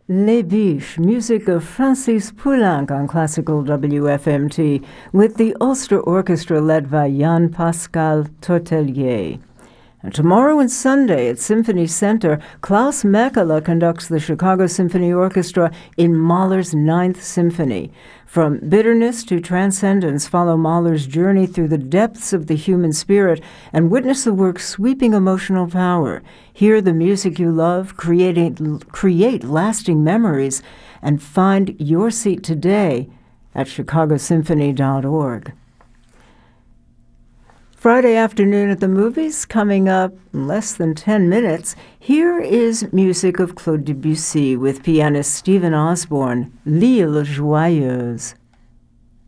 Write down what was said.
Les Biches, music of Francis Poulenc on classical WFMT, with the Ulster Orchestra led by Jan-Pascal Tortelier. And tomorrow and Sunday at Symphony Center, Klaus Mekala conducts the Chicago Symphony Orchestra in Mahler's Ninth Symphony. From bitterness to transcendence, follow Mahler's journey through the depths of the human spirit and witness the work's sweeping emotional power. Hear the music you love, create lasting memories, and find your seat today at chicagosymphony.org. Friday afternoon at the movies, coming up in less than 10 minutes, here is music of Claude Debussy with pianist Stephen Osborne, L'Île Joyeuse.